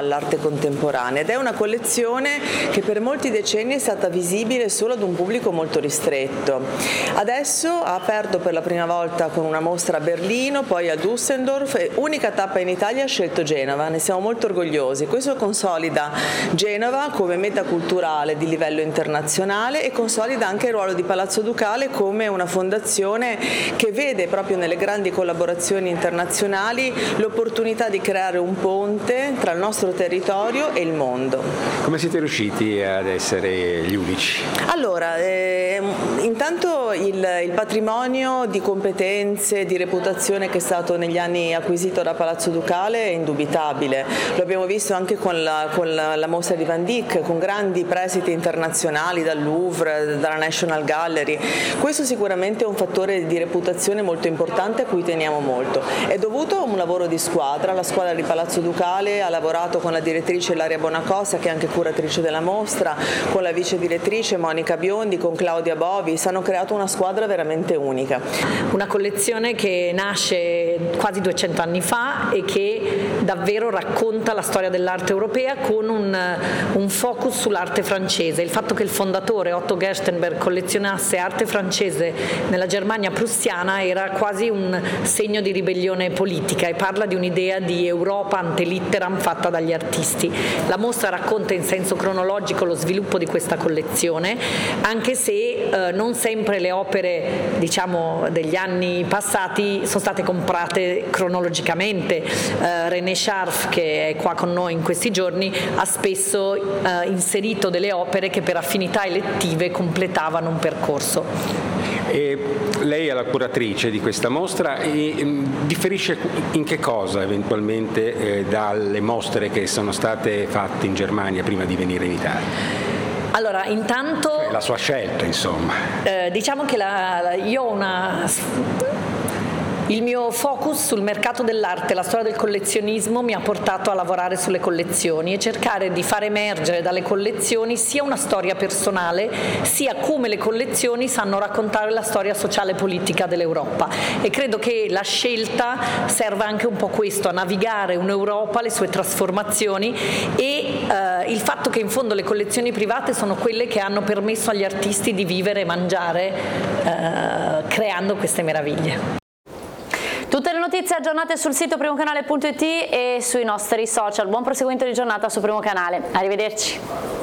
all'arte contemporanea, ed è una collezione che per molti decenni è stata visibile solo ad un pubblico molto ristretto. Adesso ha aperto per la prima volta con una mostra a Berlino, poi a Düsseldorf, e unica tappa in Italia ha scelto Genova, ne siamo molto orgogliosi. Questo consolida Genova come meta culturale di livello internazionale e consolida anche il ruolo di Palazzo Ducale come una fondazione che vede proprio nelle grandi collaborazioni internazionali l'opportunità di creare un ponte tra il nostro territorio e il mondo. Come siete riusciti ad essere gli unici? Allora, intanto il patrimonio di competenze, di reputazione che è stato negli anni acquisito da Palazzo Ducale è indubitabile. Lo abbiamo visto anche con la mostra di Van Dyck, con grandi prestiti internazionali dal Louvre, dalla National Gallery. Questo sicuramente è un fattore di reputazione molto importante a cui teniamo molto. È dovuto a un lavoro di squadra, la squadra di Palazzo Ducale ha lavorato con la direttrice Ilaria Bonacosta, che è anche curatrice della mostra, con la vice direttrice Monica Biondi, con Claudia Bovis, hanno creato una squadra veramente unica. Una collezione che nasce quasi 200 anni fa e che davvero racconta la storia dell'arte europea con un focus sull'arte francese. Il fatto che il fondatore Otto Gerstenberg collezionasse arte francese nella Germania prussiana era quasi un segno di ribellione politica e parla di un'idea di Europa ante litteram fatta dagli artisti. La mostra racconta in senso cronologico lo sviluppo di questa collezione, anche se non sempre le opere, diciamo, degli anni passati sono state comprate cronologicamente. René Scharf, che è qua con noi in questi giorni, ha spesso inserito delle opere che per affinità elettive completavano un percorso. E lei è la curatrice di questa mostra e differisce in che cosa eventualmente dalle mostre che sono state fatte in Germania prima di venire in Italia? Allora, intanto... La sua scelta, insomma. Diciamo che io ho il mio focus sul mercato dell'arte, la storia del collezionismo mi ha portato a lavorare sulle collezioni e cercare di far emergere dalle collezioni sia una storia personale, sia come le collezioni sanno raccontare la storia sociale e politica dell'Europa. E credo che la scelta serva anche un po' questo, a navigare un'Europa, le sue trasformazioni e il fatto che in fondo le collezioni private sono quelle che hanno permesso agli artisti di vivere e mangiare creando queste meraviglie. Tutte le notizie aggiornate sul sito primocanale.it e sui nostri social. Buon proseguimento di giornata su Primo Canale. Arrivederci.